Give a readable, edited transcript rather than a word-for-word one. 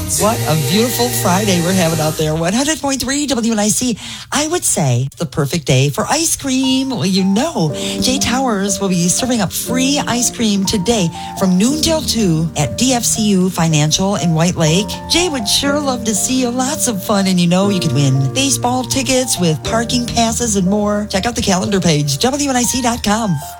What a beautiful Friday we're having out there. 100.3 WNIC. I would say the perfect day for ice cream. Well, you know, Jay Towers will be serving up free ice cream today from noon till 2 at DFCU Financial in White Lake. Jay would sure love to see you. Lots of fun. And you know, you could win baseball tickets with parking passes and more. Check out the calendar page, WNIC.com.